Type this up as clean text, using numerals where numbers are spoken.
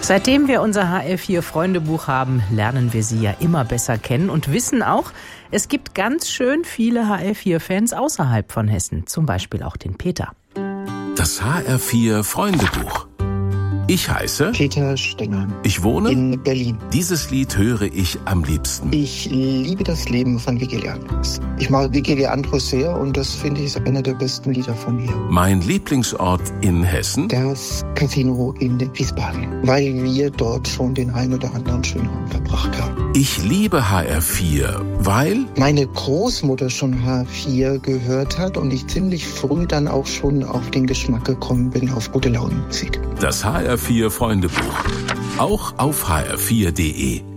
Seitdem wir unser HR4-Freundebuch haben, lernen wir Sie ja immer besser kennen und wissen auch, es gibt ganz schön viele HR4-Fans außerhalb von Hessen, zum Beispiel auch den Peter. Das HR4-Freundebuch. Ich heiße Peter Stenger. Ich wohne in Berlin. Dieses Lied höre ich am liebsten. Ich liebe das Leben von Vigeli Andrus. Ich mag Vigeli Andrus sehr und das finde ich ist einer der besten Lieder von mir. Mein Lieblingsort in Hessen? Das Casino in Wiesbaden, weil wir dort schon den ein oder anderen schönen Abend verbracht haben. Ich liebe HR4, weil meine Großmutter schon HR4 gehört hat und ich ziemlich früh dann auch schon auf den Geschmack gekommen bin auf gute Laune Musik. Das HR4 Freundebuch. Auch auf hr4.de.